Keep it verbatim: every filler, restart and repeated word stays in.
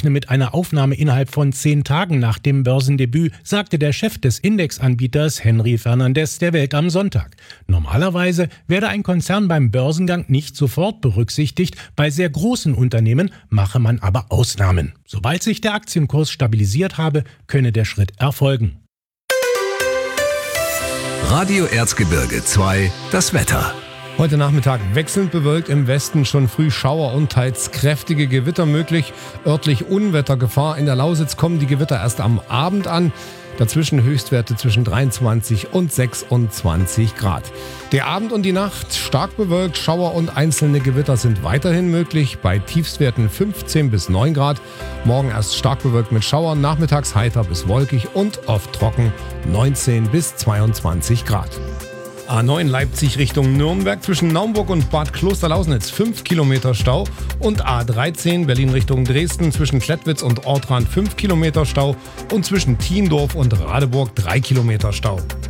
rechne mit einer Aufnahme innerhalb von zehn Tagen nach dem Börsendebüt, sagte der Chef des Indexanbieters Henry Fernandez der Welt am Sonntag. Normalerweise werde ein Konzern beim Börsengang nicht sofort berücksichtigt, bei sehr großen Unternehmen mache man aber Ausnahmen. Sobald sich der Aktienkurs stabilisiert habe, könne der Schritt erfolgen. Radio Erzgebirge zwei, das Wetter. Heute Nachmittag wechselnd bewölkt, im Westen schon früh Schauer und teils kräftige Gewitter möglich. Örtlich Unwettergefahr. In der Lausitz kommen die Gewitter erst am Abend an. Dazwischen Höchstwerte zwischen dreiundzwanzig und sechsundzwanzig Grad. Der Abend und die Nacht stark bewölkt, Schauer und einzelne Gewitter sind weiterhin möglich, bei Tiefstwerten fünfzehn bis neun Grad. Morgen erst stark bewölkt mit Schauern, nachmittags heiter bis wolkig und oft trocken, neunzehn bis zweiundzwanzig Grad. A neun Leipzig Richtung Nürnberg zwischen Naumburg und Bad Klosterlausnitz fünf Kilometer Stau und A dreizehn Berlin Richtung Dresden zwischen Klettwitz und Ortrand fünf Kilometer Stau und zwischen Thiendorf und Radeburg drei Kilometer Stau.